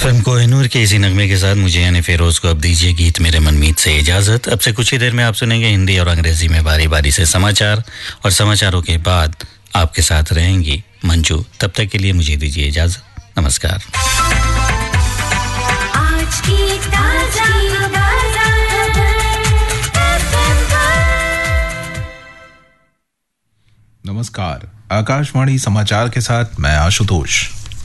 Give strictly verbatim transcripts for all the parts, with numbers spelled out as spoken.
Film Kohinoor के इसी नगमे के साथ मुझे यानी फेरोज को अब दीजिए गीत मेरे मनमीत से इजाजत। अब से कुछ ही देर में आप सुनेंगे हिंदी और अंग्रेजी में बारी बारी से समाचार, और समाचारों के बाद आपके साथ रहेंगी मंजू। तब तक के लिए मुझे दीजिए इजाजत। नमस्कार। आज की ताजा नमस्कार, आकाशवाणी समाचार के साथ मैं आशुतोष।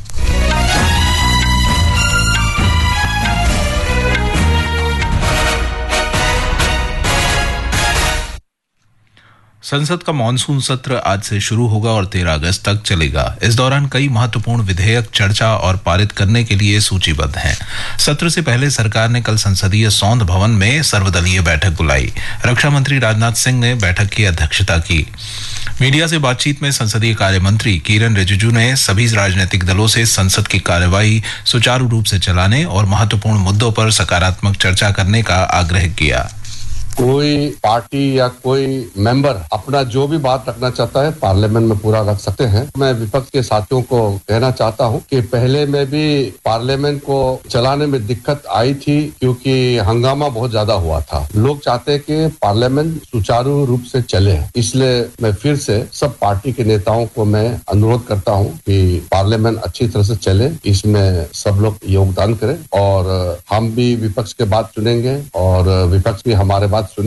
संसद का मॉनसून सत्र आज से शुरू होगा और तेरह अगस्त तक चलेगा। इस दौरान कई महत्वपूर्ण विधेयक चर्चा और पारित करने के लिए सूचीबद्ध हैं। सत्र से पहले सरकार ने कल संसदीय सौंध भवन में सर्वदलीय बैठक बुलाई। रक्षा मंत्री राजनाथ सिंह ने बैठक की अध्यक्षता की। मीडिया से बातचीत में संसदीय कार्य मंत्री किरेन रिजिजू ने सभी राजनीतिक दलों से संसद की कार्यवाही सुचारू रूप से चलाने और महत्वपूर्ण मुद्दों पर सकारात्मक चर्चा करने का आग्रह किया। कोई पार्टी या कोई मेंबर अपना जो भी बात रखना चाहता है पार्लियामेंट में पूरा रख सकते हैं। मैं विपक्ष के साथियों को कहना चाहता हूं कि पहले में भी पार्लियामेंट को चलाने में दिक्कत आई थी क्योंकि हंगामा बहुत ज्यादा हुआ था। लोग चाहते हैं कि पार्लियामेंट सुचारू रूप से चले, इसलिए मैं फिर से सब पार्टी के नेताओं को मैं अनुरोध करता हूं कि पार्लियामेंट अच्छी तरह से चले, इसमें सब लोग योगदान करें और हम भी विपक्ष के बात सुनेंगे और विपक्ष भी हमारे बात सुने।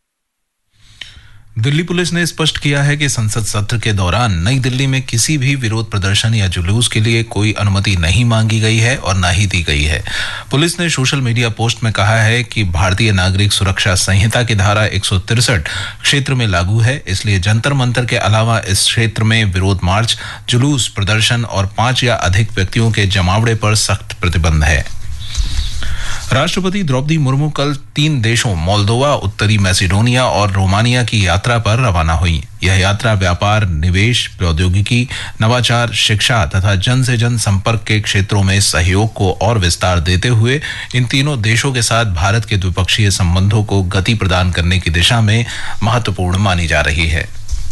दिल्ली पुलिस ने स्पष्ट किया है कि संसद सत्र के दौरान नई दिल्ली में किसी भी विरोध प्रदर्शन या जुलूस के लिए कोई अनुमति नहीं मांगी गई है और न ही दी गई है। पुलिस ने सोशल मीडिया पोस्ट में कहा है कि भारतीय नागरिक सुरक्षा संहिता की धारा एक सौ तिरसठ क्षेत्र में लागू है, इसलिए जंतर मंतर के अलावा इस क्षेत्र में विरोध मार्च, जुलूस, प्रदर्शन और पांच या अधिक व्यक्तियों के जमावड़े पर सख्त प्रतिबंध है। राष्ट्रपति द्रौपदी मुर्मू कल तीन देशों मोल्दोवा, उत्तरी मैसेडोनिया और रोमानिया की यात्रा पर रवाना हुई। यह यात्रा व्यापार, निवेश, प्रौद्योगिकी, नवाचार, शिक्षा तथा जन से जन संपर्क के क्षेत्रों में सहयोग को और विस्तार देते हुए इन तीनों देशों के साथ भारत के द्विपक्षीय संबंधों को गति प्रदान करने की दिशा में महत्वपूर्ण मानी जा रही है।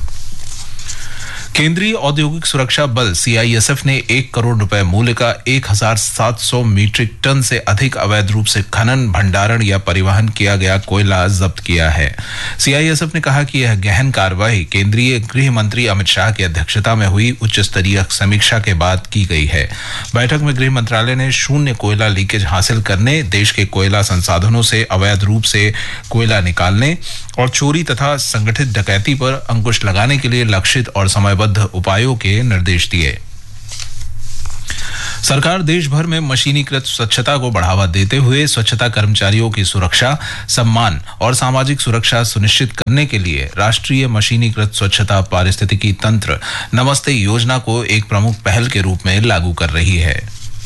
केंद्रीय औद्योगिक सुरक्षा बल सी आई एस एफ ने एक करोड़ रुपए मूल्य का एक हजार सात सौ मीट्रिक टन से अधिक अवैध रूप से खनन, भंडारण या परिवहन किया गया कोयला जब्त किया है। सी आई एस एफ ने कहा कि यह गहन कार्रवाई केंद्रीय गृह मंत्री अमित शाह की अध्यक्षता में हुई उच्च स्तरीय समीक्षा के बाद की गई है। बैठक में गृह मंत्रालय ने शून्य कोयला लीकेज हासिल करने, देश के कोयला संसाधनों से अवैध रूप से कोयला निकालने और चोरी तथा संगठित डकैती पर अंकुश लगाने के लिए लक्षित और समयबद्ध उपायों के निर्देश दिए। सरकार देश भर में मशीनीकृत स्वच्छता को बढ़ावा देते हुए स्वच्छता कर्मचारियों की सुरक्षा, सम्मान और सामाजिक सुरक्षा सुनिश्चित करने के लिए राष्ट्रीय मशीनीकृत स्वच्छता पारिस्थितिकी तंत्र नमस्ते योजना को एक प्रमुख पहल के रूप में लागू कर रही है।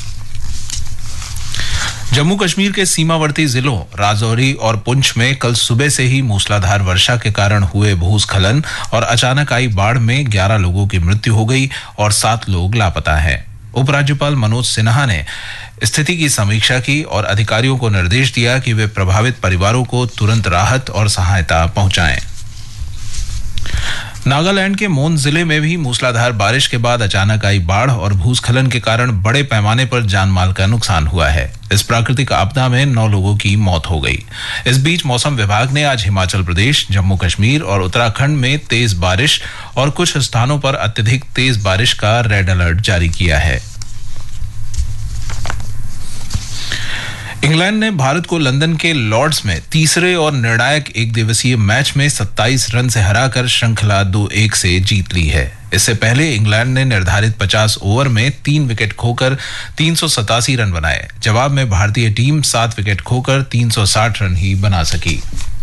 जम्मू कश्मीर के सीमावर्ती जिलों राजौरी और पुंछ में कल सुबह से ही मूसलाधार वर्षा के कारण हुए भूस्खलन और अचानक आई बाढ़ में ग्यारह लोगों की मृत्यु हो गई और सात लोग लापता हैं। उपराज्यपाल मनोज सिन्हा ने स्थिति की समीक्षा की और अधिकारियों को निर्देश दिया कि वे प्रभावित परिवारों को तुरंत राहत और सहायता पहुंचाएं। नागालैंड के मोन जिले में भी मूसलाधार बारिश के बाद अचानक आई बाढ़ और भूस्खलन के कारण बड़े पैमाने पर जान माल का नुकसान हुआ है। इस प्राकृतिक आपदा में नौ लोगों की मौत हो गई। इस बीच मौसम विभाग ने आज हिमाचल प्रदेश, जम्मू कश्मीर और उत्तराखंड में तेज बारिश और कुछ स्थानों पर अत्यधिक तेज बारिश का रेड अलर्ट जारी किया है। इंग्लैंड ने भारत को लंदन के लॉर्ड्स में तीसरे और निर्णायक एक दिवसीय मैच में सत्ताईस रन से हराकर श्रृंखला दो एक से जीत ली है। इससे पहले इंग्लैंड ने निर्धारित पचास ओवर में तीन विकेट खोकर तीन सौ सतासी रन बनाए। जवाब में भारतीय टीम सात विकेट खोकर तीन सौ साठ रन ही बना सकी।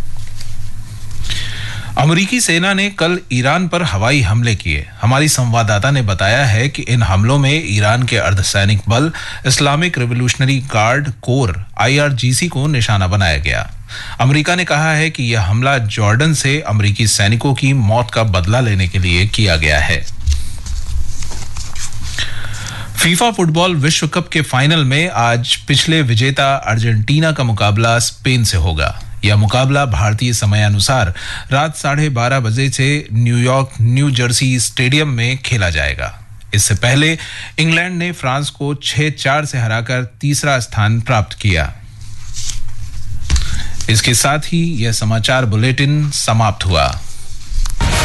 अमेरिकी सेना ने कल ईरान पर हवाई हमले किए। हमारी संवाददाता ने बताया है कि इन हमलों में ईरान के अर्धसैनिक बल Islamic revolutionary guard core I R G सी को निशाना बनाया गया। अमेरिका ने कहा है कि यह हमला जॉर्डन से अमेरिकी सैनिकों की मौत का बदला लेने के लिए किया गया है। फीफा फुटबॉल विश्व कप के फाइनल में आज पिछले विजेता अर्जेंटीना का मुकाबला स्पेन से होगा। यह मुकाबला भारतीय समयानुसार रात साढ़े बारह बजे से न्यूयॉर्क न्यू जर्सी स्टेडियम में खेला जाएगा। इससे पहले इंग्लैंड ने फ्रांस को छह चार से हराकर तीसरा स्थान प्राप्त किया। इसके साथ ही यह समाचार बुलेटिन समाप्त हुआ।